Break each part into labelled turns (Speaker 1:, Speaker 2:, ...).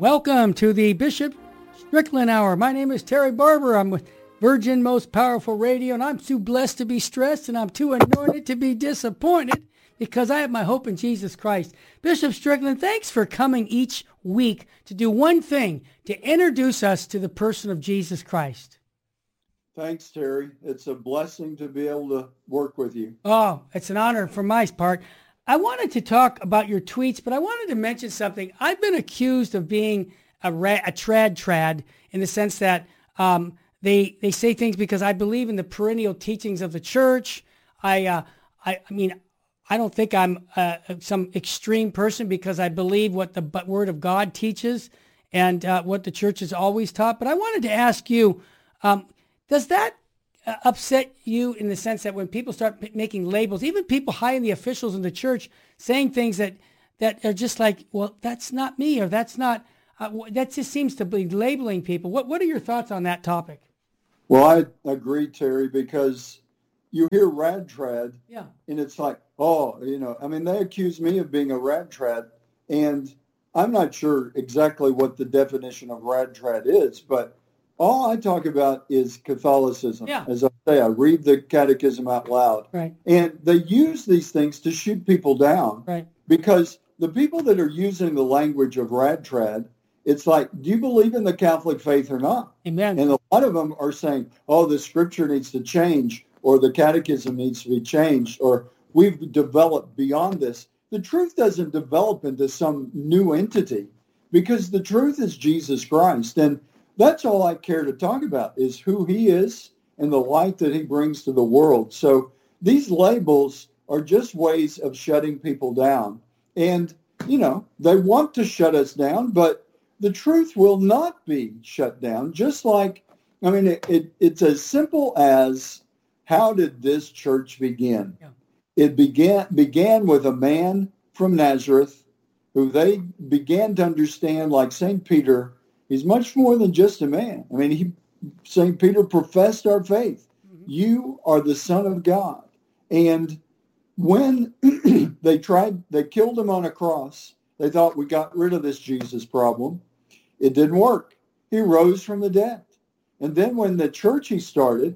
Speaker 1: Welcome to the Bishop Strickland Hour. My name is Terry Barber. I'm with Virgin Most Powerful Radio, and I'm too blessed to be stressed, and I'm too anointed to be disappointed because I have my hope in Jesus Christ. Bishop Strickland, thanks for coming each week to do one thing, to introduce us to the person of Jesus Christ.
Speaker 2: Thanks, Terry. It's a blessing to be able to work with you.
Speaker 1: Oh, it's an honor for my part. I wanted to talk about your tweets, but I wanted to mention something. I've been accused of being a trad in the sense that they say things because I believe in the perennial teachings of the church. I mean, I don't think I'm some extreme person because I believe what the Word of God teaches and what the church has always taught. But I wanted to ask you, does that upset you in the sense that when people start making labels, even people high in the officials in the church, saying things that are just like, well, that's not me, or that's not, that just seems to be labeling people. What are your thoughts on that topic?
Speaker 2: Well, I agree, Terry, because you hear rad trad,
Speaker 1: yeah,
Speaker 2: and it's like, oh, I mean, they accuse me of being a rad trad, and I'm not sure exactly what the definition of rad trad is, but all I talk about is Catholicism.
Speaker 1: Yeah.
Speaker 2: As I say, I read the catechism out loud.
Speaker 1: Right.
Speaker 2: And they use these things to shoot people down.
Speaker 1: Right.
Speaker 2: Because the people that are using the language of rad trad, it's like, do you believe in the Catholic faith or not?
Speaker 1: Amen.
Speaker 2: And a lot of them are saying, oh, the scripture needs to change, or the catechism needs to be changed, or we've developed beyond this. The truth doesn't develop into some new entity, because the truth is Jesus Christ. And that's all I care to talk about, is who he is and the light that he brings to the world. So these labels are just ways of shutting people down. And, they want to shut us down, but the truth will not be shut down. Just like, it's as simple as, how did this church begin? Yeah. It began with a man from Nazareth who they began to understand, like St. Peter, he's much more than just a man. St. Peter professed our faith. Mm-hmm. You are the Son of God. And when they killed him on a cross, they thought, we got rid of this Jesus problem. It didn't work. He rose from the dead. And then when the church he started,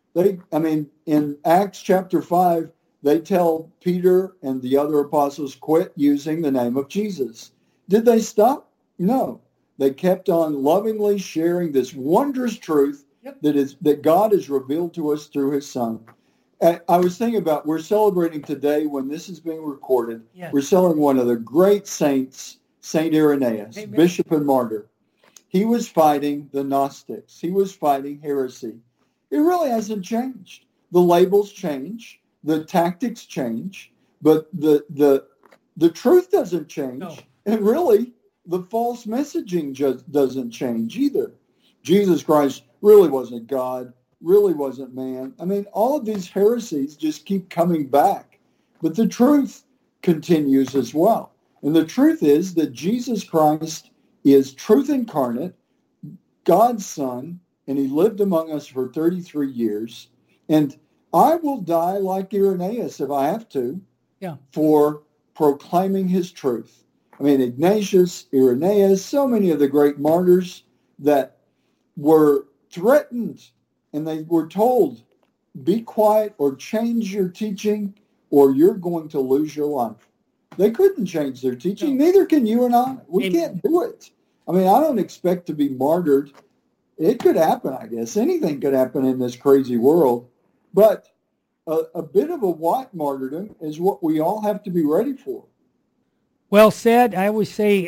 Speaker 2: in Acts chapter 5, they tell Peter and the other apostles, quit using the name of Jesus. Did they stop? No. They kept on lovingly sharing this wondrous truth that God has revealed to us through his Son. I was thinking about, we're celebrating today, when this is being recorded, we're celebrating one of the great saints, St. Irenaeus, Amen. Bishop and martyr. He was fighting the Gnostics. He was fighting heresy. It really hasn't changed. The labels change, the tactics change, but the truth doesn't change. No. And really, the false messaging just doesn't change either. Jesus Christ really wasn't God, really wasn't man. All of these heresies just keep coming back. But the truth continues as well. And the truth is that Jesus Christ is truth incarnate, God's Son, and he lived among us for 33 years. And I will die like Irenaeus if I have to, for proclaiming his truth. Ignatius, Irenaeus, so many of the great martyrs that were threatened, and they were told, be quiet or change your teaching or you're going to lose your life. They couldn't change their teaching. No. Neither can you and I. We can't do it. I don't expect to be martyred. It could happen, I guess. Anything could happen in this crazy world. But a bit of a white martyrdom is what we all have to be ready for.
Speaker 1: Well said. I always say,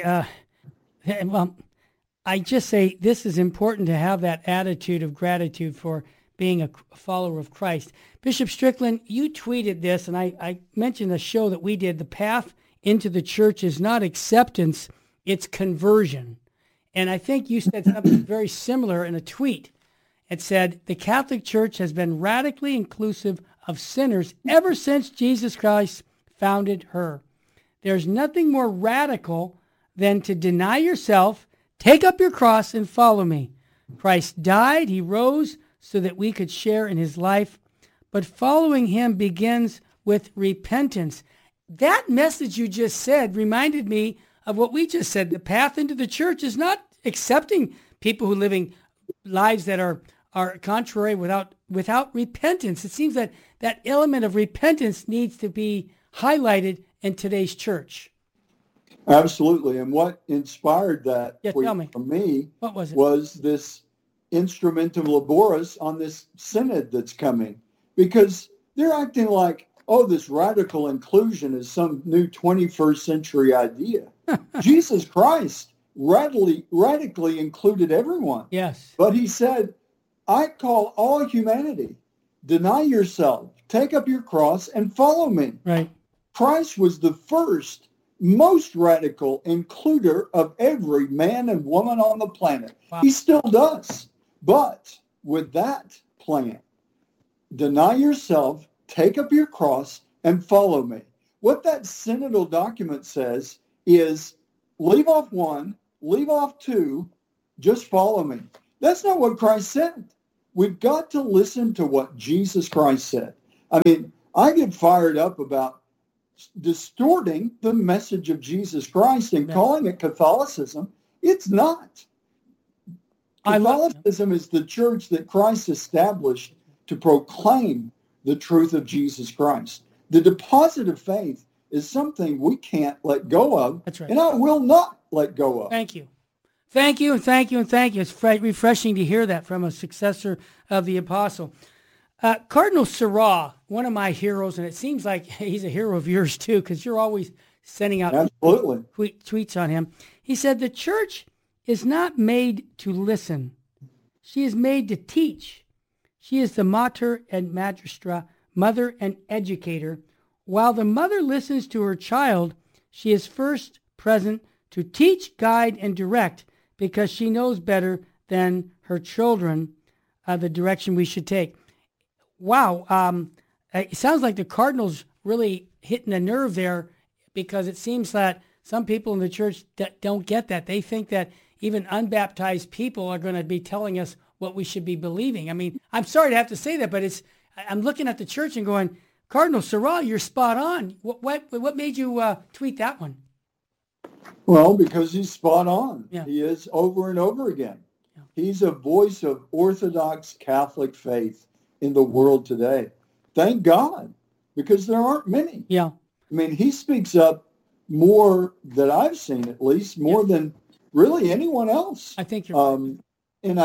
Speaker 1: I just say this is important to have that attitude of gratitude for being a follower of Christ. Bishop Strickland, you tweeted this, and I mentioned the show that we did. The path into the church is not acceptance, it's conversion. And I think you said something very similar in a tweet. It said, the Catholic Church has been radically inclusive of sinners ever since Jesus Christ founded her. There's nothing more radical than to deny yourself, take up your cross, and follow me. Christ died, he rose so that we could share in his life, but following him begins with repentance. That message you just said reminded me of what we just said. The path into the church is not accepting people who are living lives that are contrary without repentance. It seems that that element of repentance needs to be highlighted in today's church.
Speaker 2: Absolutely. And what inspired that for me
Speaker 1: what was it?
Speaker 2: Was this instrumentum laboris on this synod that's coming, because they're acting like, oh, this radical inclusion is some new 21st century idea. Jesus Christ radically included everyone.
Speaker 1: Yes.
Speaker 2: But he said, I call all humanity, deny yourself, take up your cross and follow me.
Speaker 1: Right.
Speaker 2: Christ was the first, most radical includer of every man and woman on the planet. Wow. He still does. But with that plan, deny yourself, take up your cross, and follow me. What that synodal document says is leave off one, leave off two, just follow me. That's not what Christ said. We've got to listen to what Jesus Christ said. I mean, I get fired up about distorting the message of Jesus Christ and calling it Catholicism. It's not. Catholicism is the church that Christ established to proclaim the truth of Jesus Christ. The deposit of faith is something we can't let go of.
Speaker 1: That's right.
Speaker 2: And I will not let go of.
Speaker 1: Thank you. Thank you, and thank you, and thank you. It's refreshing to hear that from a successor of the apostle. Cardinal Sarah, one of my heroes, and it seems like he's a hero of yours too, because you're always sending out tweets on him. He said, the church is not made to listen. She is made to teach. She is the mater and magistra, mother and educator. While the mother listens to her child, she is first present to teach, guide, and direct, because she knows better than her children the direction we should take. Wow. It sounds like the Cardinal's really hitting a nerve there, because it seems that some people in the church don't get that. They think that even unbaptized people are going to be telling us what we should be believing. I mean, I'm sorry to have to say that, but I'm looking at the church and going, Cardinal Sarah, you're spot on. What made you tweet that one?
Speaker 2: Well, because he's spot on.
Speaker 1: Yeah.
Speaker 2: He is over and over again.
Speaker 1: Yeah.
Speaker 2: He's a voice of Orthodox Catholic faith in the world today. Thank God, because there aren't many.
Speaker 1: Yeah.
Speaker 2: I mean, he speaks up more that I've seen, at least, more than really anyone else.
Speaker 1: I think you're right.
Speaker 2: And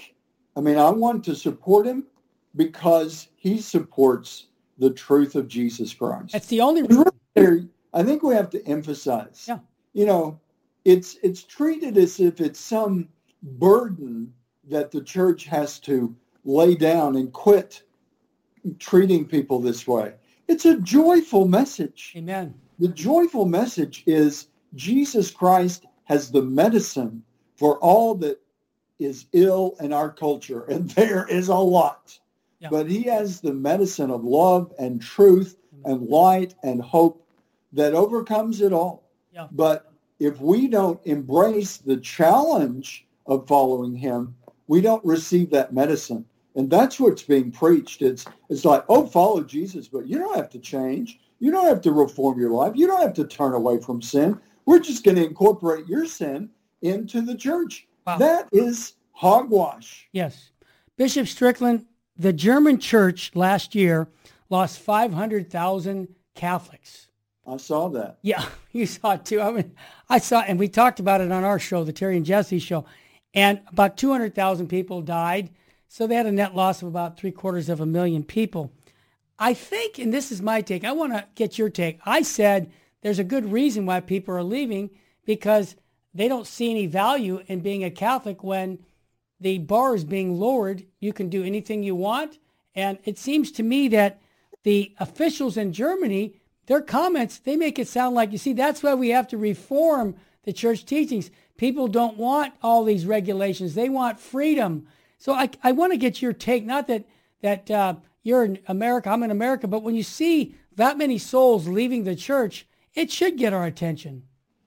Speaker 2: I want to support him because he supports the truth of Jesus Christ.
Speaker 1: That's the only reason.
Speaker 2: I think we have to emphasize.
Speaker 1: Yeah.
Speaker 2: You know, it's treated as if it's some burden that the church has to lay down and quit treating people this way. It's a joyful message.
Speaker 1: Amen.
Speaker 2: The joyful message is Jesus Christ has the medicine for all that is ill in our culture, and there is a lot. Yeah. But he has the medicine of love and truth and light and hope that overcomes it all.
Speaker 1: Yeah.
Speaker 2: But if we don't embrace the challenge of following him, we don't receive that medicine. And that's what's being preached. It's like, oh, follow Jesus, but you don't have to change. You don't have to reform your life. You don't have to turn away from sin. We're just going to incorporate your sin into the church. Wow. That is hogwash.
Speaker 1: Yes. Bishop Strickland, the German church last year lost 500,000 Catholics.
Speaker 2: I saw that.
Speaker 1: Yeah, you saw it too. I mean, I saw it, and we talked about it on our show, the Terry and Jesse show, and about 200,000 people died. So they had a net loss of about 750,000 people. I think, and this is my take, I want to get your take. I said there's a good reason why people are leaving, because they don't see any value in being a Catholic when the bar is being lowered. You can do anything you want. And it seems to me that the officials in Germany, their comments, they make it sound like, you see, that's why we have to reform the church teachings. People don't want all these regulations. They want freedom. So I want to get your take, not that you're in America, I'm in America, but when you see that many souls leaving the church, it should get our attention.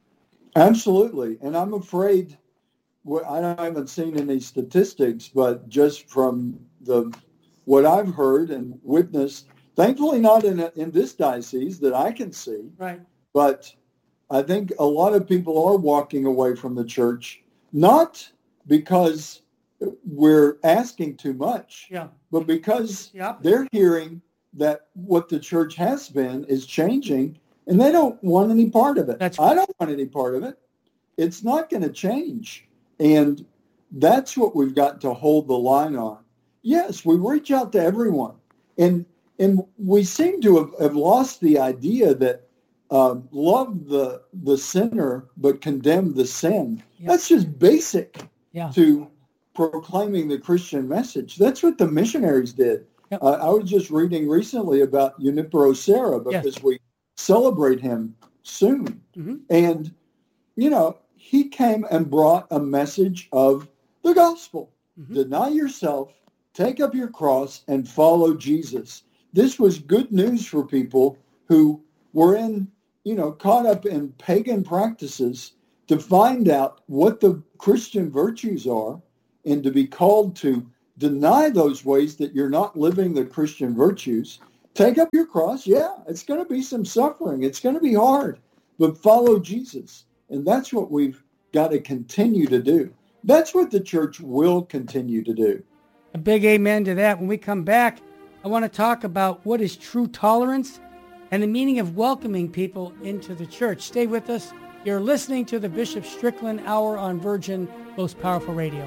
Speaker 2: Absolutely. And I'm afraid, I haven't seen any statistics, but just from what I've heard and witnessed, thankfully not in this diocese that I can see,
Speaker 1: right?
Speaker 2: But I think a lot of people are walking away from the church, not because we're asking too much, but because they're hearing that what the church has been is changing, and they don't want any part of it. I don't want any part of it. It's not going to change. And that's what we've got to hold the line on. Yes, we reach out to everyone. And we seem to have lost the idea that love the sinner but condemn the sin. That's just basic to proclaiming the Christian message. That's what the missionaries did. I was just reading recently about Junipero Serra because we celebrate him soon. And, he came and brought a message of the gospel. Deny yourself, take up your cross, and follow Jesus. This was good news for people who were caught up in pagan practices to find out what the Christian virtues are and to be called to deny those ways that you're not living the Christian virtues. Take up your cross. Yeah, it's going to be some suffering. It's going to be hard, but follow Jesus. And that's what we've got to continue to do. That's what the church will continue to do.
Speaker 1: A big amen to that. When we come back, I want to talk about what is true tolerance and the meaning of welcoming people into the church. Stay with us. You're listening to the Bishop Strickland Hour on Virgin Most Powerful Radio.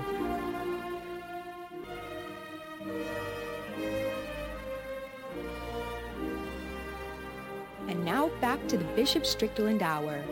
Speaker 3: And now back to the Bishop Strickland Hour.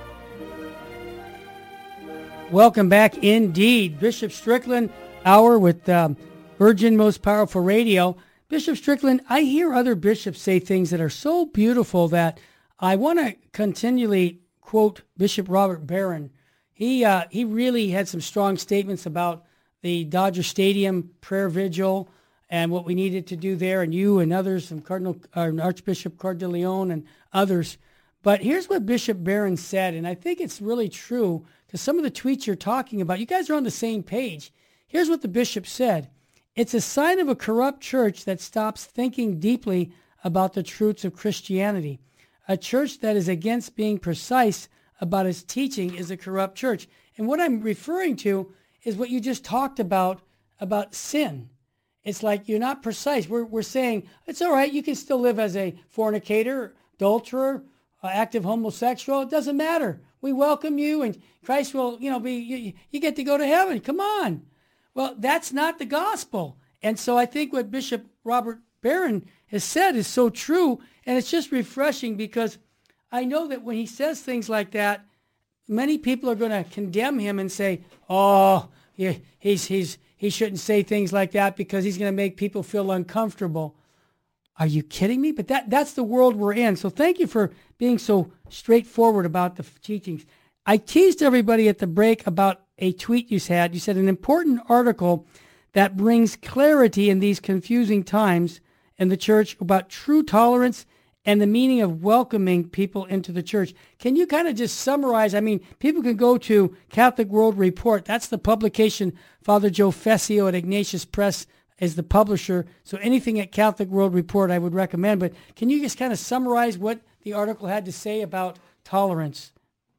Speaker 1: Welcome back indeed. Bishop Strickland Hour with Virgin Most Powerful Radio. Bishop Strickland, I hear other bishops say things that are so beautiful that I want to continually quote Bishop Robert Barron. He really had some strong statements about the Dodger Stadium prayer vigil and what we needed to do there, and you and others, and Archbishop Cardilleon and others. But here's what Bishop Barron said, and I think it's really true because some of the tweets you're talking about, you guys are on the same page. Here's what the bishop said. It's a sign of a corrupt church that stops thinking deeply about the truths of Christianity. A church that is against being precise about its teaching is a corrupt church. And what I'm referring to is what you just talked about sin. It's like you're not precise. We're saying, it's all right, you can still live as a fornicator, adulterer, active homosexual. It doesn't matter. We welcome you, and Christ will, you get to go to heaven. Come on. Well, that's not the gospel. And so I think what Bishop Robert Barron has said is so true, and it's just refreshing because I know that when he says things like that, many people are going to condemn him and say, oh, he shouldn't say things like that because he's going to make people feel uncomfortable. Are you kidding me? But that's the world we're in. So thank you for being so straightforward about the teachings. I teased everybody at the break about a tweet you had. You said an important article that brings clarity in these confusing times in the church about true tolerance and the meaning of welcoming people into the church. Can you kind of just summarize? I mean, people can go to Catholic World Report. That's the publication. Father Joe Fessio at Ignatius Press is the publisher. So anything at Catholic World Report I would recommend. But can you just kind of summarize what the article had to say about tolerance?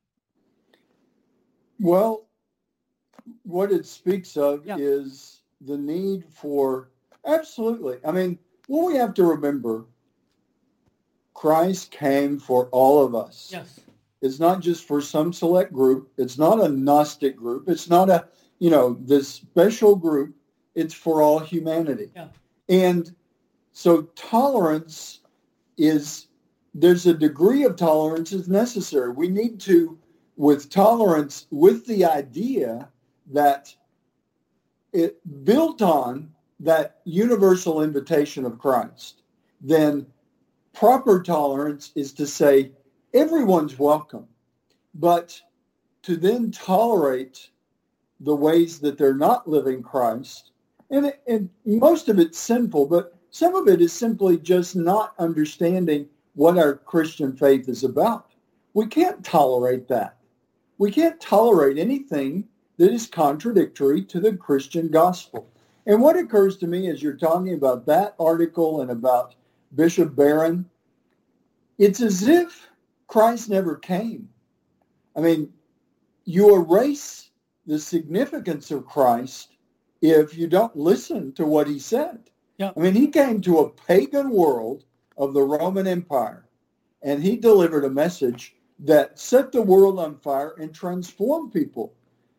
Speaker 2: Well, what it speaks of is the need for, absolutely. I mean, what we have to remember, Christ came for all of us.
Speaker 1: Yes.
Speaker 2: It's not just for some select group. It's not a Gnostic group. It's not a, this special group. It's for all humanity.
Speaker 1: Yeah.
Speaker 2: And so tolerance there's a degree of tolerance is necessary. We need to, with tolerance, with the idea that it built on that universal invitation of Christ, then proper tolerance is to say everyone's welcome, but to then tolerate the ways that they're not living Christ. And most of it's sinful, but some of it is simply just not understanding what our Christian faith is about. We can't tolerate that. We can't tolerate anything that is contradictory to the Christian gospel. And what occurs to me as you're talking about that article and about Bishop Barron, it's as if Christ never came. I mean, you erase the significance of Christ if you don't listen to what he said.
Speaker 1: Yep.
Speaker 2: I mean, he came to a pagan world of the Roman Empire, and he delivered a message that set the world on fire and transformed people.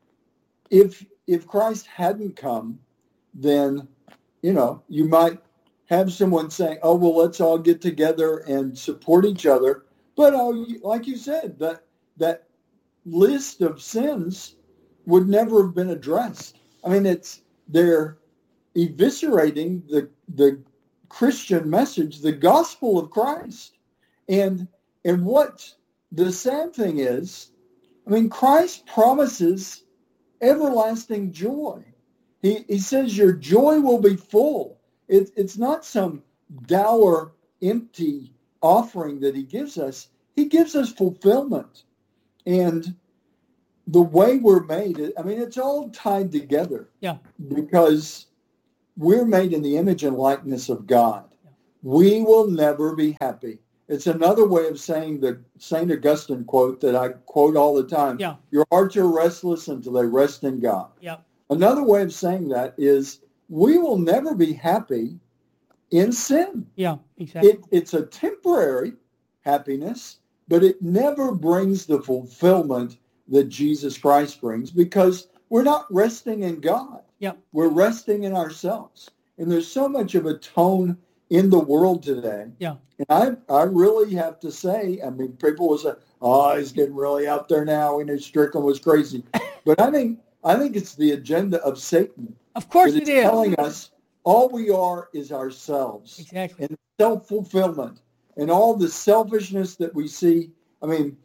Speaker 2: If Christ hadn't come, then, you might have someone saying, oh, well, let's all get together and support each other. But like you said, that list of sins would never have been addressed. I mean, they're eviscerating the Christian message, the gospel of Christ. And what the sad thing is, I mean, Christ promises everlasting joy. He says your joy will be full. It's not some dour, empty offering that he gives us. He gives us fulfillment. And the way we're made, I mean, it's all tied together.
Speaker 1: Yeah.
Speaker 2: Because we're made in the image and likeness of God. Yeah. We will never be happy. It's another way of saying the St. Augustine quote that I quote all the time.
Speaker 1: Yeah.
Speaker 2: Your hearts are restless until they rest in God.
Speaker 1: Yeah.
Speaker 2: Another way of saying that is we will never be happy in sin.
Speaker 1: Yeah, exactly.
Speaker 2: It's a temporary happiness, but it never brings the fulfillment that Jesus Christ brings because we're not resting in God.
Speaker 1: Yep.
Speaker 2: We're resting in ourselves. And there's so much of a tone in the world today.
Speaker 1: Yeah.
Speaker 2: And I really have to say, I mean, people will say, oh, he's getting really out there now. We know Strickland was crazy. But I think it's the agenda of Satan.
Speaker 1: Of course it is.
Speaker 2: Telling us all we are is ourselves.
Speaker 1: Exactly.
Speaker 2: And self-fulfillment and all the selfishness that we see. I mean,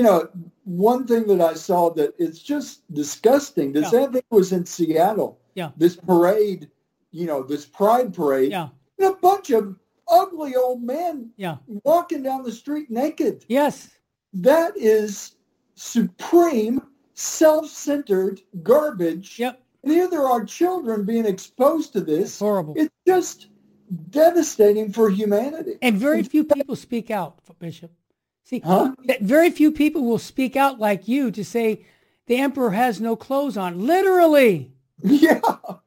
Speaker 2: one thing that I saw that it's just disgusting. The same thing was in Seattle.
Speaker 1: Yeah.
Speaker 2: This parade, this pride parade.
Speaker 1: Yeah.
Speaker 2: And a bunch of ugly old men walking down the street naked.
Speaker 1: Yes.
Speaker 2: That is supreme self-centered garbage.
Speaker 1: Yep.
Speaker 2: And here there are children being exposed to this.
Speaker 1: It's horrible.
Speaker 2: It's just devastating for humanity.
Speaker 1: And very few people speak out, Bishop. See, very few people will speak out like you to say the emperor has no clothes on. Literally.
Speaker 2: Yeah.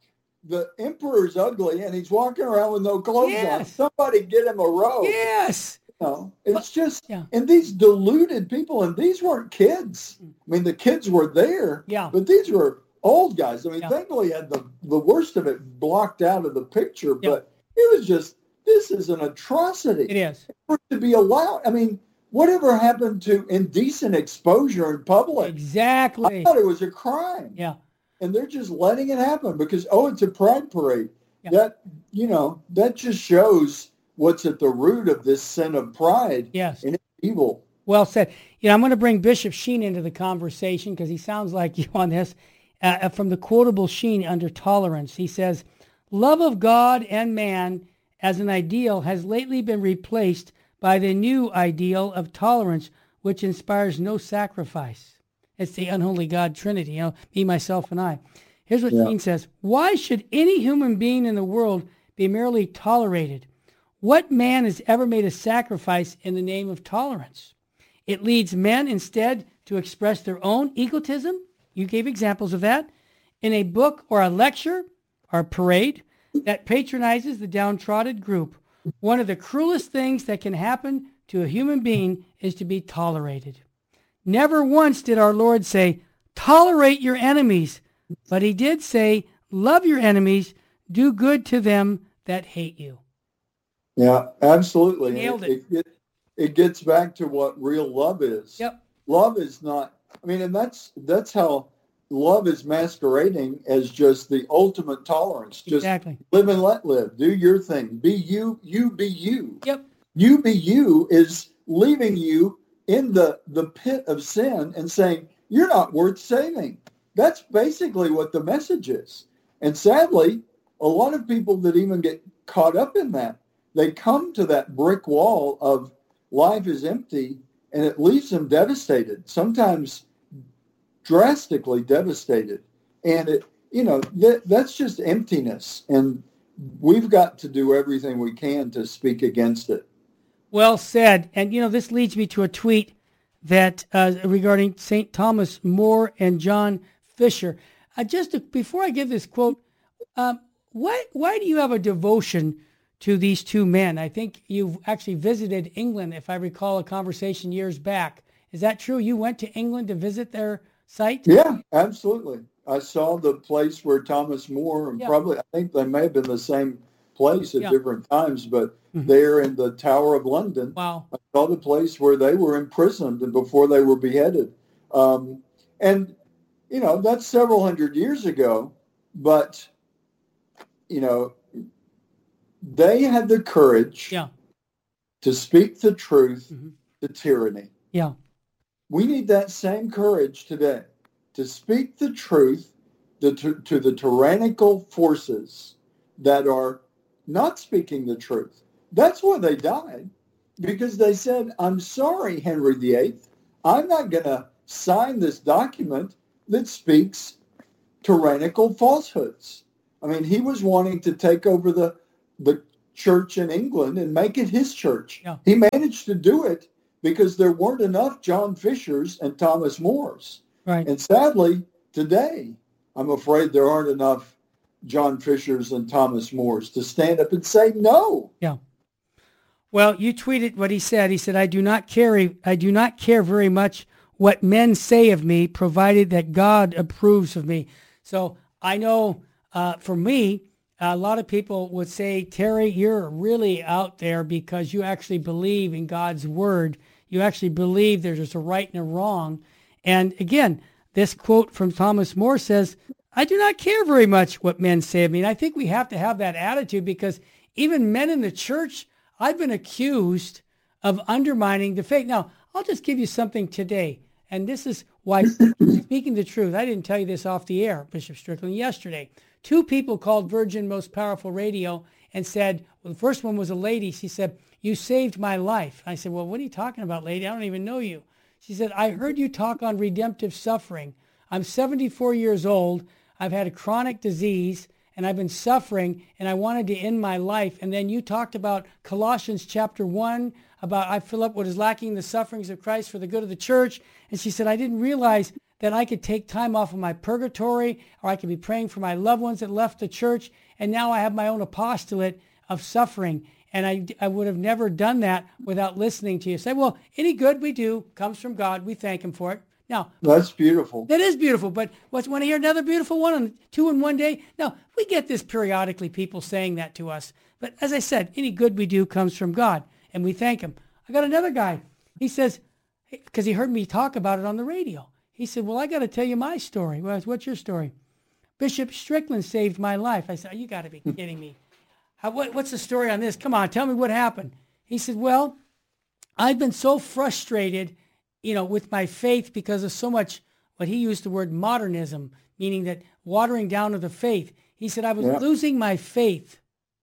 Speaker 2: The emperor's ugly and he's walking around with no clothes on. Somebody get him a robe.
Speaker 1: Yes.
Speaker 2: It's just, and these deluded people, and these weren't kids. I mean, the kids were there, but these were old guys. I mean, thankfully had the worst of it blocked out of the picture, but it was just, this is an atrocity.
Speaker 1: It is.
Speaker 2: For it to be allowed. I mean, whatever happened to indecent exposure in public?
Speaker 1: Exactly.
Speaker 2: I thought it was a crime.
Speaker 1: Yeah.
Speaker 2: And they're just letting it happen because, it's a pride parade. Yeah. That just shows what's at the root of this sin of pride.
Speaker 1: Yes.
Speaker 2: And it's evil.
Speaker 1: Well said. I'm going to bring Bishop Sheen into the conversation because he sounds like you on this. From the quotable Sheen under tolerance, he says, love of God and man as an ideal has lately been replaced by the new ideal of tolerance, which inspires no sacrifice. It's the unholy God Trinity, me, myself, and I. Here's what Sheen says. Why should any human being in the world be merely tolerated? What man has ever made a sacrifice in the name of tolerance? It leads men instead to express their own egotism. You gave examples of that. In a book or a lecture or a parade that patronizes the downtrodden group, one of the cruelest things that can happen to a human being is to be tolerated. Never once did our Lord say, tolerate your enemies, but he did say, love your enemies, do good to them that hate you.
Speaker 2: Yeah, absolutely.
Speaker 1: Nailed it.
Speaker 2: It gets back to what real love is.
Speaker 1: Yep.
Speaker 2: Love is not, and that's how love is masquerading as just the ultimate tolerance. Just live and let live. Do your thing. Be you, you be you.
Speaker 1: Yep.
Speaker 2: You be you is leaving you in the pit of sin and saying, you're not worth saving. That's basically what the message is. And sadly, a lot of people that even get caught up in that, they come to that brick wall of life is empty, and it leaves them devastated, sometimes drastically devastated. And that's just emptiness. And we've got to do everything we can to speak against it.
Speaker 1: Well said. And, this leads me to a tweet that regarding St. Thomas More and John Fisher. Before I give this quote, why do you have a devotion to these two men? I think you've actually visited England, if I recall a conversation years back. Is that true? You went to England to visit their site?
Speaker 2: Yeah, absolutely. I saw the place where Thomas More, and
Speaker 1: Yeah.
Speaker 2: probably, I think they may have been the same place at
Speaker 1: Yeah.
Speaker 2: different times, but there in the Tower of London,
Speaker 1: Wow.
Speaker 2: I saw the place where they were imprisoned and before they were beheaded. And, that's several hundred years ago, but, they had the courage
Speaker 1: Yeah.
Speaker 2: to speak the truth
Speaker 1: Mhm.
Speaker 2: to tyranny.
Speaker 1: Yeah.
Speaker 2: We need that same courage today to speak the truth to the tyrannical forces that are not speaking the truth. That's why they died, because they said, I'm sorry, Henry VIII, I'm not going to sign this document that speaks tyrannical falsehoods. I mean, he was wanting to take over the church in England and make it his church.
Speaker 1: Yeah.
Speaker 2: He managed to do it because there weren't enough John Fishers and Thomas Mores.
Speaker 1: Right.
Speaker 2: And sadly, today, I'm afraid there aren't enough John Fishers and Thomas Mores to stand up and say no.
Speaker 1: Yeah. Well, you tweeted what he said. He said, I do not care very much what men say of me, provided that God approves of me. So I know for me, a lot of people would say, Terry, you're really out there because you actually believe in God's word. You actually believe there's a right and a wrong. And again, this quote from Thomas More says, I do not care very much what men say of me. And I think we have to have that attitude, because even men in the church, I've been accused of undermining the faith. Now, I'll just give you something today. And this is why, speaking the truth, I didn't tell you this off the air, Bishop Strickland, yesterday. 2 people called Virgin Most Powerful Radio and said, well, the first one was a lady. She said, you saved my life. I said, well, what are you talking about, lady? I don't even know you. She said, I heard you talk on redemptive suffering. I'm 74 years old. I've had a chronic disease, and I've been suffering, and I wanted to end my life. And then you talked about Colossians chapter 1, about I fill up what is lacking in the sufferings of Christ for the good of the church. And she said, I didn't realize that I could take time off of my purgatory, or I could be praying for my loved ones that left the church, and now I have my own apostolate of suffering. And I would have never done that without listening to you. Say, well, any good we do comes from God. We thank him for it. Now,
Speaker 2: that's beautiful.
Speaker 1: That is beautiful, but want to hear another beautiful one on 2 in one day? Now, we get this periodically, people saying that to us. But as I said, any good we do comes from God, and we thank him. I got another guy. He says, because he heard me talk about it on the radio. He said, well, I got to tell you my story. Well, what's your story? Bishop Strickland saved my life. I said, you got to be kidding me. What's the story on this? Come on, tell me what happened. He said, well, I've been so frustrated, with my faith because of so much, what he used the word modernism, meaning that watering down of the faith. He said, I was losing my faith.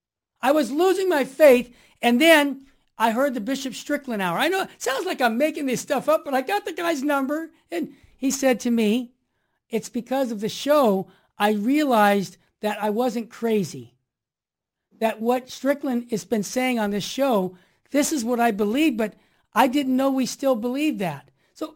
Speaker 1: I was losing my faith, and then I heard the Bishop Strickland hour. I know it sounds like I'm making this stuff up, but I got the guy's number, and he said to me, it's because of the show I realized that I wasn't crazy. That what Strickland has been saying on this show, this is what I believe, but I didn't know we still believe that. So,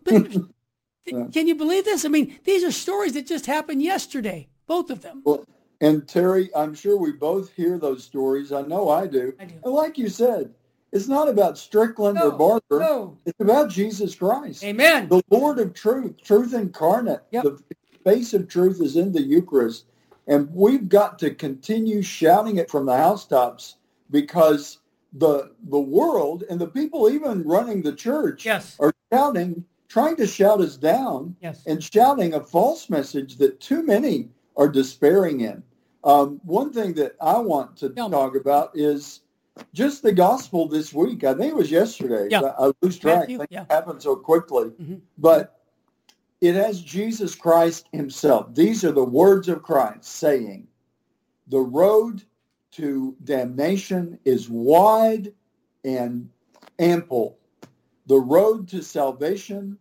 Speaker 1: can you believe this? I mean, these are stories that just happened yesterday, both of them.
Speaker 2: Well, and Terry, I'm sure we both hear those stories. I know I do.
Speaker 1: I do.
Speaker 2: And like you said, it's not about Strickland or Barker.
Speaker 1: No.
Speaker 2: It's about Jesus Christ.
Speaker 1: Amen.
Speaker 2: The Lord of truth, truth incarnate.
Speaker 1: Yep.
Speaker 2: The face of truth is in the Eucharist. And we've got to continue shouting it from the housetops, because the world and the people even running the church are shouting, trying to shout us down, and shouting a false message that too many are despairing in. One thing that I want to talk about is just the gospel this week. I think it was yesterday.
Speaker 1: Yeah.
Speaker 2: I lose track.
Speaker 1: Matthew,
Speaker 2: Things happen so quickly.
Speaker 1: Mm-hmm.
Speaker 2: But it has Jesus Christ himself. These are the words of Christ saying, the road to damnation is wide and ample. The road to salvation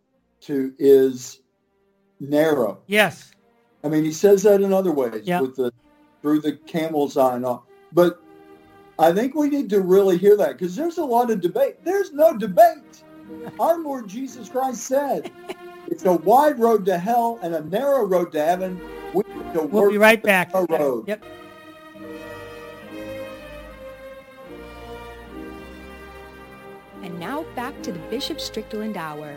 Speaker 2: is narrow.
Speaker 1: Yes.
Speaker 2: I mean, he says that in other ways, with through the camel's eye and all. But I think we need to really hear that, because there's a lot of debate. There's no debate. Our Lord Jesus Christ said, it's a wide road to hell and a narrow road to heaven. We need to
Speaker 1: We'll
Speaker 2: work
Speaker 1: be right back.
Speaker 2: the road.
Speaker 1: Yep.
Speaker 3: And now back to the Bishop Strickland Hour.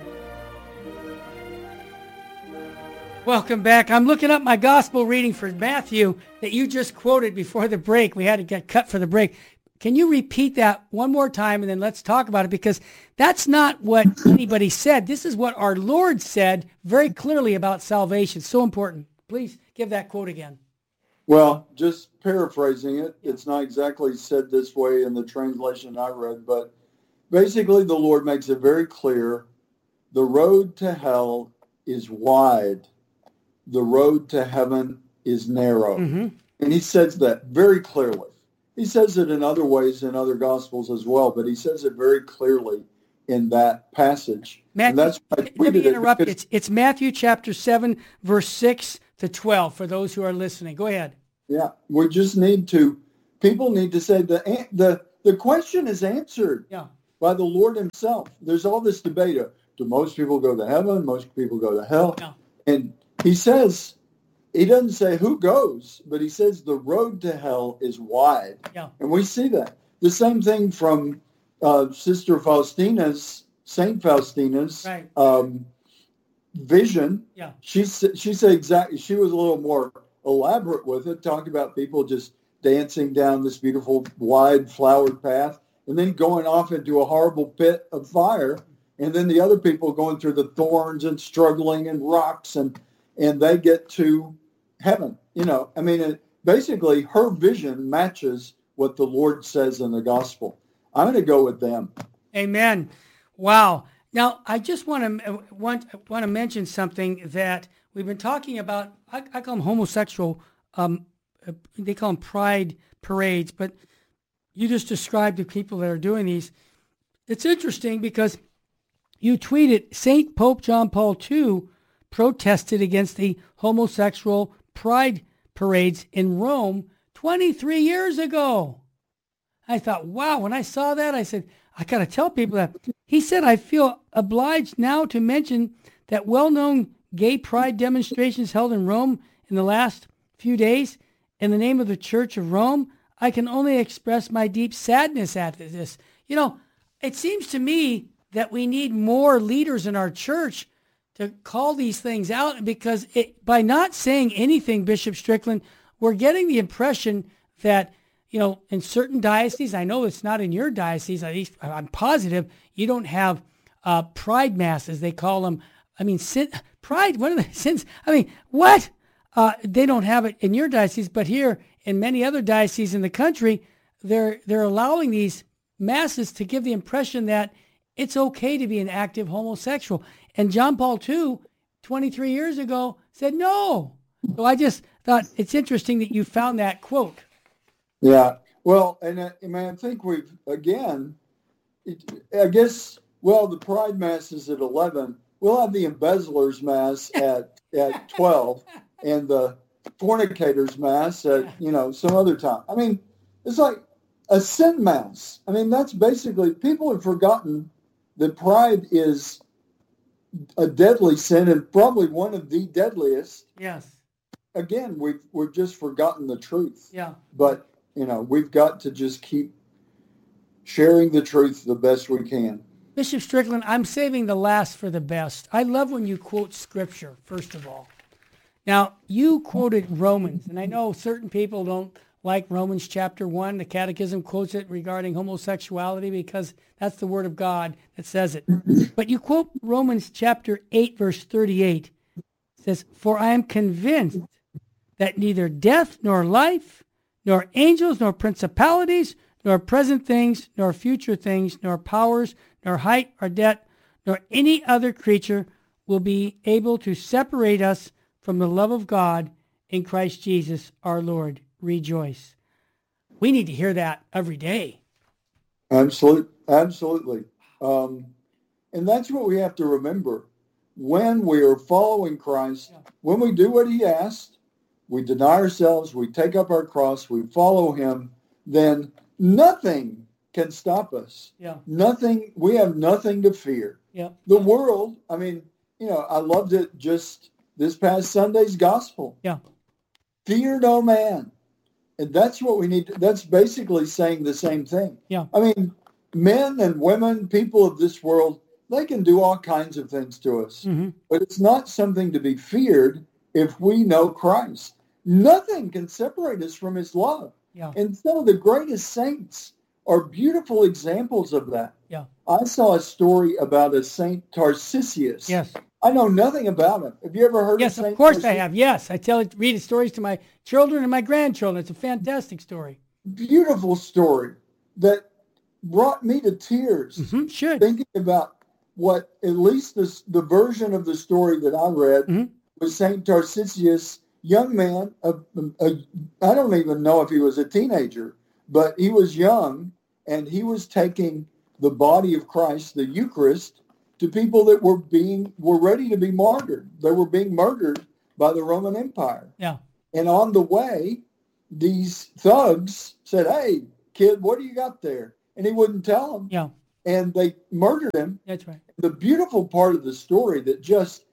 Speaker 1: Welcome back. I'm looking up my gospel reading for Matthew that you just quoted before the break. We had to get cut for the break. Can you repeat that one more time and then let's talk about it? Because that's not what anybody said. This is what our Lord said very clearly about salvation. So important. Please give that quote again.
Speaker 2: Well, just paraphrasing it, it's not exactly said this way in the translation I read, but basically the Lord makes it very clear. The road to hell is wide. The road to heaven is narrow. Mm-hmm. And he says that very clearly. He says it in other ways in other Gospels as well, but he says it very clearly in that passage.
Speaker 1: Matthew,
Speaker 2: and that's why I
Speaker 1: let
Speaker 2: tweeted
Speaker 1: me interrupt.
Speaker 2: it.
Speaker 1: It's Matthew chapter 7, verse 6 to 12 for those who are listening. Go ahead.
Speaker 2: Yeah, we just need to, people need to say the question is answered by the Lord himself. There's all this debate of, do most people go to heaven? Most people go to hell?
Speaker 1: Yeah.
Speaker 2: And he says, he doesn't say who goes, but he says the road to hell is wide.
Speaker 1: Yeah.
Speaker 2: And we see that. The same thing from Sister Faustina's, Saint Faustina's vision. Yeah. She said exactly, she was a little more elaborate with it, talking about people just dancing down this beautiful, wide, flowered path and then going off into a horrible pit of fire. And then the other people going through the thorns and struggling and rocks and they get to heaven. You know, I mean, basically her vision matches what the Lord says in the gospel. I'm going to go with them.
Speaker 1: Amen. Wow. Now, I just want to mention something that we've been talking about. I call them homosexual. They call them pride parades, but you just described the people that are doing these. It's interesting because you tweeted St. Pope John Paul II protested against the homosexual pride parades in Rome 23 years ago. I thought, wow, when I saw that, I said, I got to tell people that. He said, I feel obliged now to mention that well-known gay pride demonstrations held in Rome in the last few days in the name of the Church of Rome. I can only express my deep sadness at this. You know, it seems to me that we need more leaders in our church to call these things out, because by not saying anything, Bishop Strickland, we're getting the impression that, you know, in certain dioceses, I know it's not in your diocese, at least I'm positive, you don't have pride masses, they call them. I mean, pride, what are the sins? I mean, what? They don't have it in your diocese, but here in many other dioceses in the country, they're allowing these masses to give the impression that it's okay to be an active homosexual. And John Paul II, 23 years ago, said no. So I just thought it's interesting that you found that quote.
Speaker 2: Yeah. Well, and I think we've, again, I guess, well, the Pride Mass is at 11. We'll have the Embezzlers Mass at 12 and the Fornicators Mass at, you know, some other time. I mean, it's like a sin mass. I mean, that's basically, people have forgotten that pride is a deadly sin and probably one of the deadliest.
Speaker 1: Yes.
Speaker 2: Again, we've just forgotten the truth.
Speaker 1: Yeah.
Speaker 2: But, you know, we've got to just keep sharing the truth the best we can.
Speaker 1: Bishop Strickland, I'm saving the last for the best. I love when you quote Scripture, first of all. Now, you quoted Romans, and I know certain people don't like Romans chapter 1. The Catechism quotes it regarding homosexuality because that's the Word of God that says it. But you quote Romans chapter 8, verse 38. It says, "For I am convinced that neither death nor life, nor angels, nor principalities, nor present things, nor future things, nor powers, nor height or depth, nor any other creature will be able to separate us from the love of God in Christ Jesus our Lord. Rejoice." We need to hear that every day.
Speaker 2: Absolutely. And that's what we have to remember. When we are following Christ, when we do what he asked, we deny ourselves, we take up our cross, we follow him, then nothing can stop us.
Speaker 1: Yeah.
Speaker 2: Nothing. We have nothing to fear.
Speaker 1: Yeah.
Speaker 2: The world, I mean, I loved it just this past Sunday's gospel.
Speaker 1: Yeah.
Speaker 2: Fear no man. And that's what we need. That's basically saying the same thing.
Speaker 1: Yeah.
Speaker 2: I mean, men and women, people of this world, they can do all kinds of things to us.
Speaker 1: Mm-hmm.
Speaker 2: But it's not something to be feared if we know Christ. Nothing can separate us from his love.
Speaker 1: Yeah.
Speaker 2: And some of the greatest saints are beautiful examples of that.
Speaker 1: Yeah.
Speaker 2: I saw a story about a Saint Tarcisius.
Speaker 1: Yes.
Speaker 2: I know nothing about him. Have you ever heard
Speaker 1: Yes,
Speaker 2: of Saint
Speaker 1: of course
Speaker 2: Tarcisius?
Speaker 1: I have. Yes, I read stories to my children and my grandchildren. It's a fantastic story.
Speaker 2: Beautiful story that brought me to tears.
Speaker 1: Mm-hmm. Should.
Speaker 2: Thinking about what, at least the version of the story that I read,
Speaker 1: Mm-hmm.
Speaker 2: was Saint Tarcisius, young man. I don't even know if he was a teenager, but he was young, and he was taking the body of Christ, the Eucharist, to people that were ready to be martyred. They were being murdered by the Roman Empire.
Speaker 1: Yeah.
Speaker 2: And on the way, these thugs said, "Hey, kid, what do you got there?" And he wouldn't tell them.
Speaker 1: Yeah.
Speaker 2: And they murdered him.
Speaker 1: That's right.
Speaker 2: The beautiful part of the story that just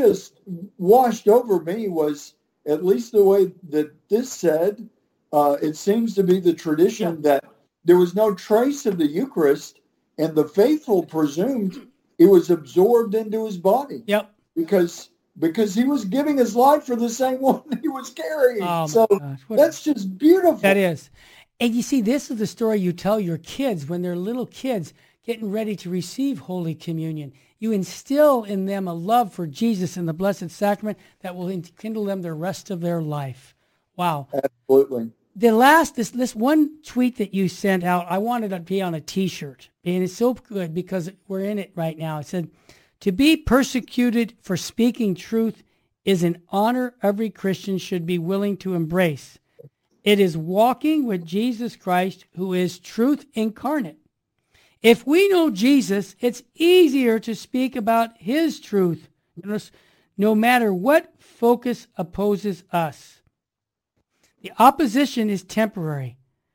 Speaker 2: washed over me was, at least the way that this said, it seems to be the tradition that there was no trace of the Eucharist, and the faithful presumed it was absorbed into his body.
Speaker 1: Yep.
Speaker 2: Because he was giving his life for the same one he was carrying.
Speaker 1: Oh,
Speaker 2: so that's just beautiful.
Speaker 1: That is. And you see, this is the story you tell your kids when they're little kids getting ready to receive Holy Communion. You instill in them a love for Jesus and the Blessed Sacrament that will enkindle them the rest of their life. Wow.
Speaker 2: Absolutely.
Speaker 1: This one tweet that you sent out, I wanted to be on a T-shirt. And it's so good because we're in it right now. It said, "To be persecuted for speaking truth is an honor every Christian should be willing to embrace. It is walking with Jesus Christ, who is truth incarnate. If we know Jesus, it's easier to speak about his truth, no matter what focus opposes us. The opposition is temporary.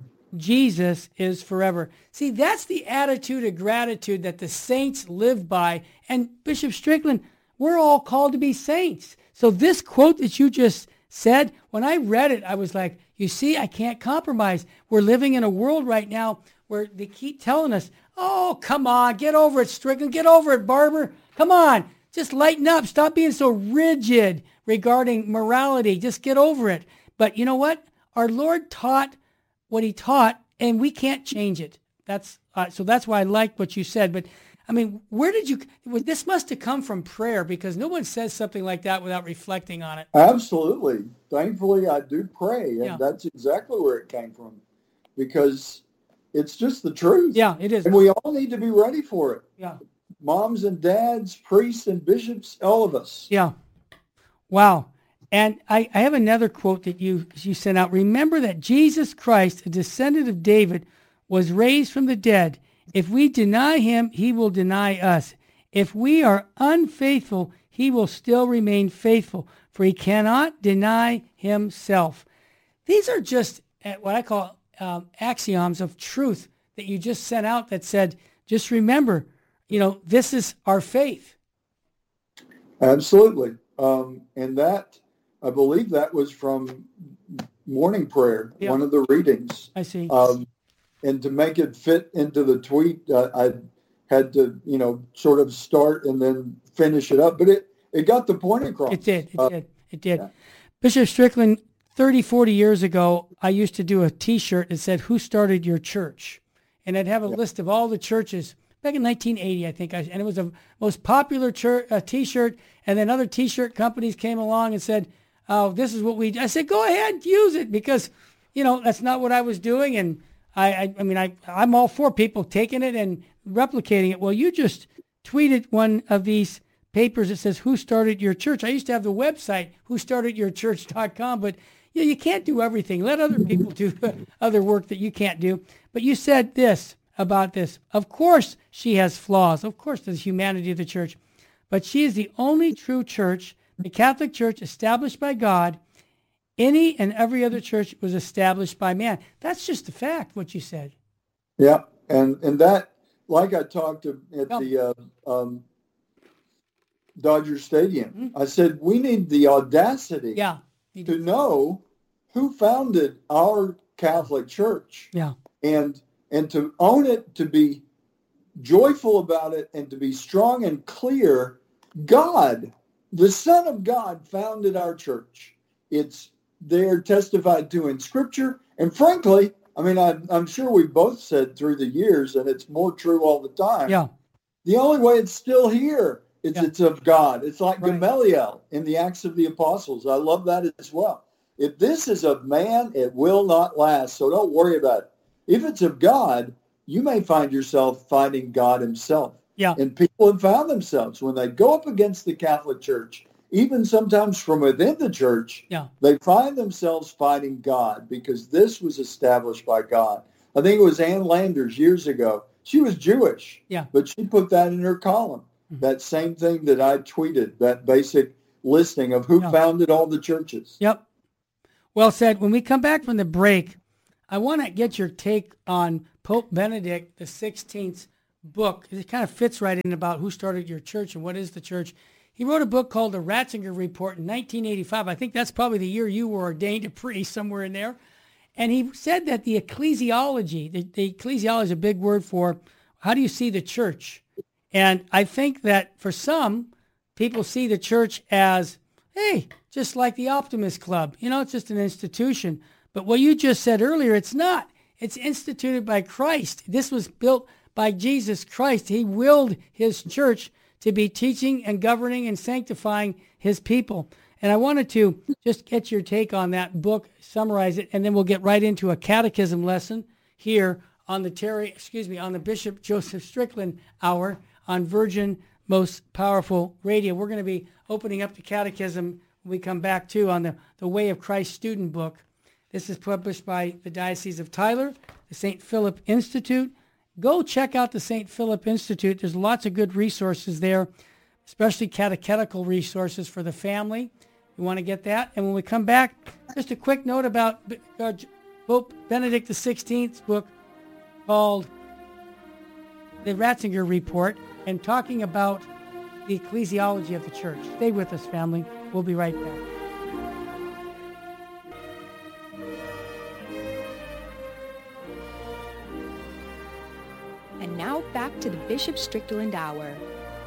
Speaker 1: Jesus is forever." See, that's the attitude of gratitude that the saints live by. And Bishop Strickland, we're all called to be saints. So this quote that you just said, when I read it, I was like, you see, I can't compromise. We're living in a world right now where they keep telling us, oh, come on, get over it, Strickland. Get over it, Barber. Come on, just lighten up. Stop being so rigid regarding morality. Just get over it. But you know what? Our Lord taught what he taught, and we can't change it. So that's why I liked what you said. But I mean, this must have come from prayer, because no one says something like that without reflecting on it.
Speaker 2: Absolutely. Thankfully, I do pray, and that's exactly where it came from, because it's just the truth.
Speaker 1: Yeah, it is.
Speaker 2: And we all need to be ready for it.
Speaker 1: Yeah.
Speaker 2: Moms and dads, priests and bishops, all of us.
Speaker 1: Yeah. Wow. And I have another quote that you sent out. "Remember that Jesus Christ, a descendant of David, was raised from the dead. If we deny him, he will deny us. If we are unfaithful, he will still remain faithful, for he cannot deny himself." These are just what I call axioms of truth that you just sent out that said, just remember, this is our faith.
Speaker 2: Absolutely. And that, I believe that was from morning prayer, one of the readings.
Speaker 1: I see.
Speaker 2: And to make it fit into the tweet, I had to, sort of start and then finish it up. But it got the point across.
Speaker 1: It did. It did.
Speaker 2: Yeah.
Speaker 1: Bishop Strickland, 30, 40 years ago, I used to do a T-shirt that said, "Who started your church?" And I'd have a list of all the churches back in 1980, I think. And it was the most popular T-shirt. And then other T-shirt companies came along and said, "Oh, this is what we do." I said, "Go ahead, use it," because, that's not what I was doing. And I'm all for people taking it and replicating it. Well, you just tweeted one of these papers that says, "Who started your church?" I used to have the website, whostartedyourchurch.com, but you can't do everything. Let other people do other work that you can't do. But you said this about this. "Of course she has flaws. Of course there's humanity of the church. But she is the only true church, the Catholic Church established by God. Any and every other church was established by man." That's just a fact, what you said.
Speaker 2: Yeah. And that, like I talked at the Dodger Stadium. I said, we need the audacity
Speaker 1: Yeah.
Speaker 2: to know who founded our Catholic Church.
Speaker 1: Yeah.
Speaker 2: And to own it, to be joyful about it, and to be strong and clear. God, the Son of God, founded our church. It's there testified to in Scripture. And frankly, I mean, I'm sure we both said through the years, and it's more true all the time.
Speaker 1: Yeah.
Speaker 2: The only way it's still here is it's of God. It's like
Speaker 1: Right.
Speaker 2: Gamaliel in the Acts of the Apostles. I love that as well. If this is of man, it will not last. So don't worry about it. If it's of God, you may find yourself fighting God himself.
Speaker 1: Yeah.
Speaker 2: And people have found themselves when they go up against the Catholic Church, even sometimes from within the church,
Speaker 1: Yeah.
Speaker 2: they find themselves fighting God because this was established by God. I think it was Ann Landers years ago. She was Jewish,
Speaker 1: Yeah.
Speaker 2: but she put that in her column. That same thing that I tweeted, that basic listing of who founded all the churches.
Speaker 1: Yep. Well said. When we come back from the break, I want to get your take on Pope Benedict XVI's book. It kind of fits right in about who started your church and what is the church. He wrote a book called The Ratzinger Report in 1985. I think that's probably the year you were ordained a priest, somewhere in there. And he said that the ecclesiology, the ecclesiology is a big word for how do you see the church? And I think that for some, people see the church as, hey, just like the Optimist Club. You know, it's just an institution. But what you just said earlier, it's not. It's instituted by Christ. This was built by Jesus Christ. He willed his church to be teaching and governing and sanctifying his people. And I wanted to just get your take on that book, summarize it, and then we'll get right into a catechism lesson here on the Bishop Joseph Strickland Hour on Virgin Most Powerful Radio. We're going to be opening up the catechism when we come back too on the Way of Christ student book. This is published by the Diocese of Tyler, the St. Philip Institute. Go check out the St. Philip Institute. There's lots of good resources there, especially catechetical resources for the family. You want to get that. And when we come back, just a quick note about Pope Benedict XVI's book called The Ratzinger Report and talking about the ecclesiology of the church. Stay with us, family. We'll be right back.
Speaker 3: And now back to the Bishop Strickland Hour.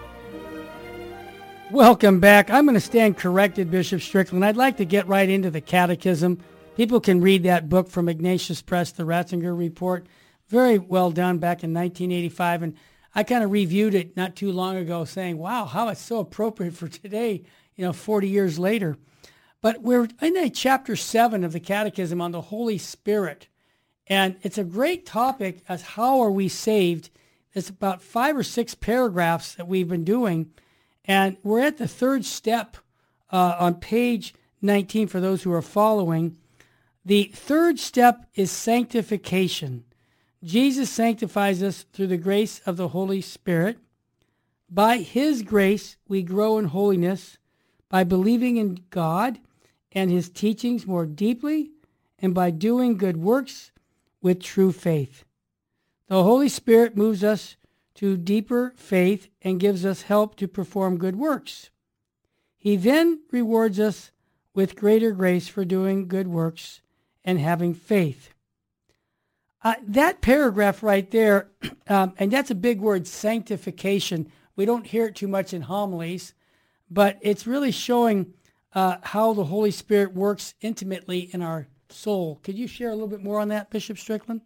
Speaker 1: Welcome back. I'm going to stand corrected, Bishop Strickland. I'd like to get right into the catechism. People can read that book from Ignatius Press, The Ratzinger Report. Very well done back in 1985. And I kind of reviewed it not too long ago saying, wow, how it's so appropriate for today, 40 years later. But we're in chapter 7 of the catechism on the Holy Spirit. And it's a great topic as how are we saved. It's about 5 or 6 paragraphs that we've been doing. And we're at the third step on page 19 for those who are following. The third step is sanctification. Jesus sanctifies us through the grace of the Holy Spirit. By his grace, we grow in holiness by believing in God and his teachings more deeply and by doing good works with true faith. The Holy Spirit moves us to deeper faith and gives us help to perform good works. He then rewards us with greater grace for doing good works and having faith. That paragraph right there, and that's a big word, sanctification. We don't hear it too much in homilies, but it's really showing how the Holy Spirit works intimately in our soul. Could you share a little bit more on that, Bishop Strickland?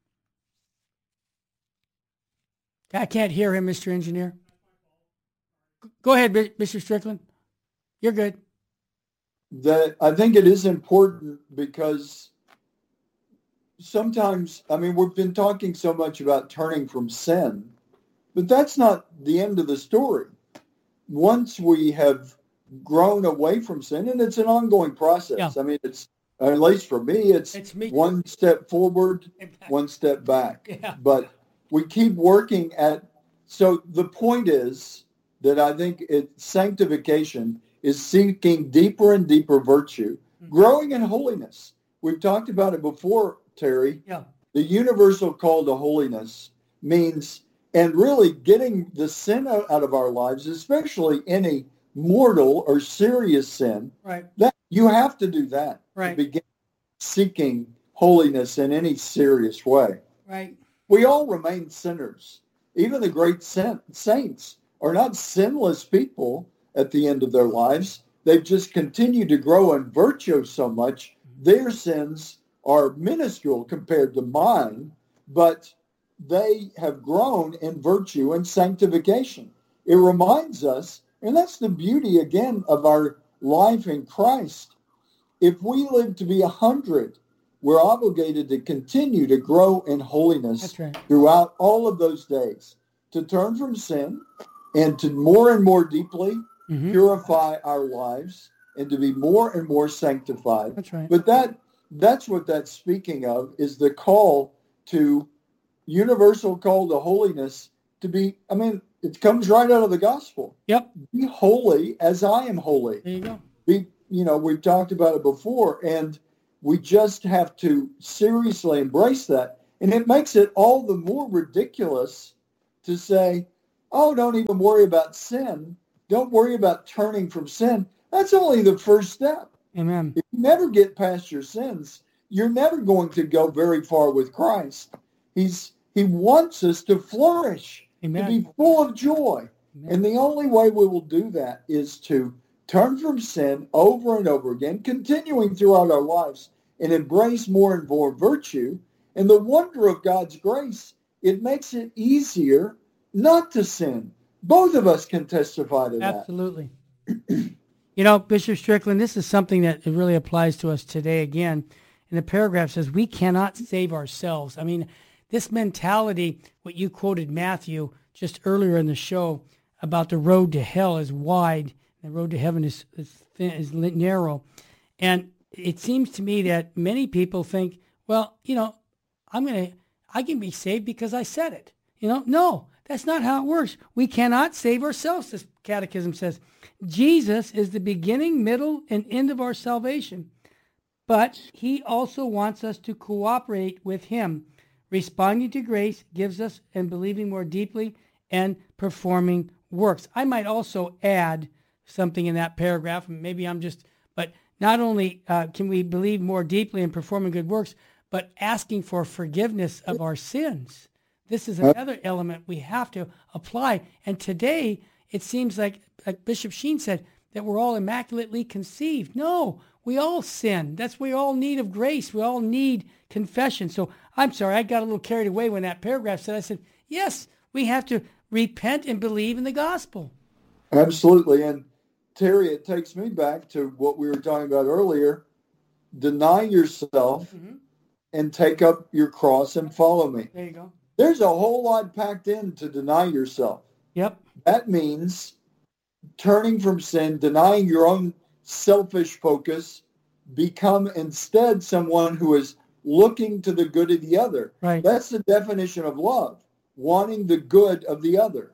Speaker 1: I can't hear him, Mr. Engineer. Go ahead, Mr. Strickland. You're good.
Speaker 2: I think it is important because sometimes, we've been talking so much about turning from sin, but that's not the end of the story. Once we have grown away from sin, and it's an ongoing process.
Speaker 1: Yeah.
Speaker 2: It's, at least for me, it's one step forward, one step back.
Speaker 1: Yeah.
Speaker 2: But we keep working at, so the point is that I think sanctification is seeking deeper and deeper virtue, growing in holiness. We've talked about it before, Terry.
Speaker 1: Yeah.
Speaker 2: The universal call to holiness means and really getting the sin out of our lives, especially any mortal or serious sin,
Speaker 1: Right.
Speaker 2: that you have to do that
Speaker 1: Right.
Speaker 2: to begin seeking holiness in any serious way.
Speaker 1: Right.
Speaker 2: We all remain sinners. Even the great saints are not sinless people at the end of their lives. They've just continued to grow in virtue so much. Their sins are minuscule compared to mine, but they have grown in virtue and sanctification. It reminds us, and that's the beauty again of our life in Christ. If we live to be 100, we're obligated to continue to grow in holiness.
Speaker 1: That's right.
Speaker 2: Throughout all of those days, to turn from sin and to more and more deeply purify our lives and to be more and more sanctified.
Speaker 1: That's right.
Speaker 2: But that's what that's speaking of, is the call to universal call to holiness, to be, I mean, it comes right out of the gospel.
Speaker 1: Yep.
Speaker 2: Be holy as I am holy.
Speaker 1: There you go.
Speaker 2: We've talked about it before, and we just have to seriously embrace that. And it makes it all the more ridiculous to say, oh, don't even worry about sin. Don't worry about turning from sin. That's only the first step.
Speaker 1: Amen.
Speaker 2: If you never get past your sins, you're never going to go very far with Christ. He wants us to flourish,
Speaker 1: Amen.
Speaker 2: to be full of joy.
Speaker 1: Amen.
Speaker 2: And the only way we will do that is to turn from sin over and over again, continuing throughout our lives, and embrace more and more virtue. And the wonder of God's grace, it makes it easier not to sin. Both of us can testify to that.
Speaker 1: Absolutely. You know, Bishop Strickland, this is something that it really applies to us today again. And the paragraph says, we cannot save ourselves. I mean, this mentality, what you quoted Matthew just earlier in the show about the road to hell is wide, the road to heaven is thin, is narrow. And it seems to me that many people think, well, you know, I can be saved because I said it. You know, no, that's not how it works. We cannot save ourselves, this catechism says. Jesus is the beginning, middle, and end of our salvation. But he also wants us to cooperate with him. Responding to grace gives us and believing more deeply and performing works. I might also add something in that paragraph. Maybe but not only can we believe more deeply and performing good works, but asking for forgiveness of our sins. This is another element we have to apply. And today, it seems like Bishop Sheen said, that we're all immaculately conceived. No, we all sin. We all need of grace. We all need confession. So I'm sorry, I got a little carried away when that paragraph said, I said, yes, we have to repent and believe in the gospel.
Speaker 2: Absolutely. And Terry, it takes me back to what we were talking about earlier. Deny yourself and take up your cross and follow me.
Speaker 1: There you go.
Speaker 2: There's a whole lot packed in to deny yourself.
Speaker 1: Yep.
Speaker 2: That means turning from sin, denying your own selfish focus, become instead someone who is looking to the good of the other.
Speaker 1: Right.
Speaker 2: That's the definition of love, wanting the good of the other.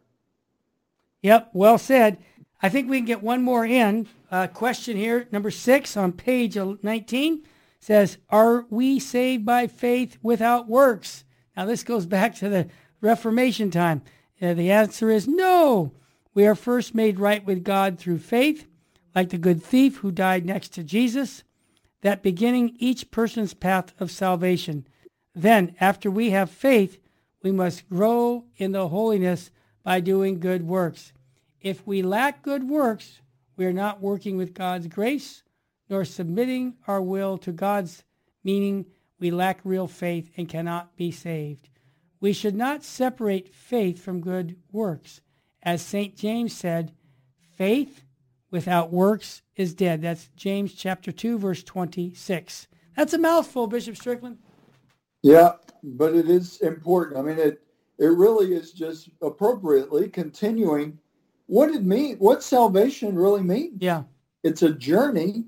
Speaker 1: Yep, well said. I think we can get one more in. Question here, number 6 on page 19, says, are we saved by faith without works? Now, this goes back to the Reformation time. The answer is no. We are first made right with God through faith, like the good thief who died next to Jesus, that beginning each person's path of salvation. Then, after we have faith, we must grow in the holiness by doing good works. If we lack good works, we are not working with God's grace, nor submitting our will to God's, meaning we lack real faith and cannot be saved. We should not separate faith from good works. As St. James said, faith without works is dead. That's James chapter 2, verse 26. That's a mouthful, Bishop Strickland.
Speaker 2: Yeah, but it is important. I mean, it really is just appropriately continuing what salvation really means.
Speaker 1: Yeah.
Speaker 2: It's a journey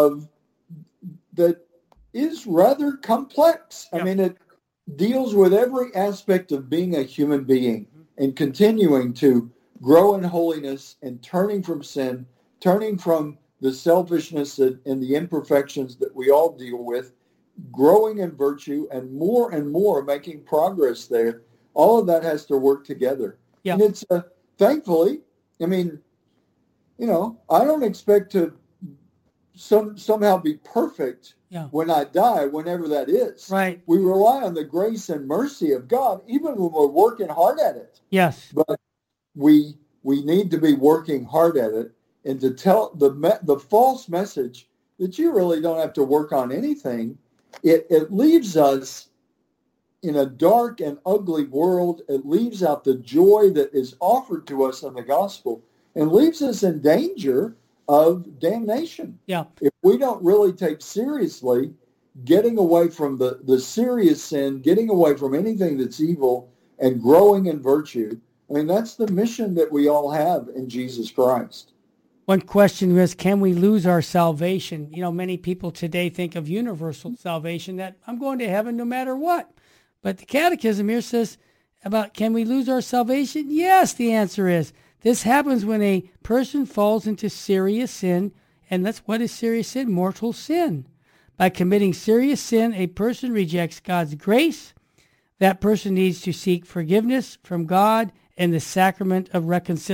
Speaker 2: that is rather complex.
Speaker 1: Yep.
Speaker 2: I mean, it deals with every aspect of being a human being and continuing to grow in holiness and turning from sin, turning from the selfishness and the imperfections that we all deal with, growing in virtue and more making progress there All of that has to work together.
Speaker 1: Yeah.
Speaker 2: And it's, thankfully, I mean, I don't expect to somehow be perfect when I die, whenever that is.
Speaker 1: Right.
Speaker 2: We rely on the grace and mercy of God, even when we're working hard at it.
Speaker 1: Yes.
Speaker 2: But we need to be working hard at it, and to tell the false message that you really don't have to work on anything. It leaves us in a dark and ugly world. It leaves out the joy that is offered to us in the gospel, and leaves us in danger of damnation.
Speaker 1: Yeah.
Speaker 2: If we don't really take seriously getting away from the serious sin, getting away from anything that's evil, and growing in virtue, I mean, that's the mission that we all have in Jesus Christ.
Speaker 1: One question was, can we lose our salvation? Many people today think of universal salvation, that I'm going to heaven no matter what. But the Catechism here says about, can we lose our salvation? Yes, the answer is. This happens when a person falls into serious sin, and what is serious sin? Mortal sin. By committing serious sin, a person rejects God's grace. That person needs to seek forgiveness from God and the sacrament of reconciliation.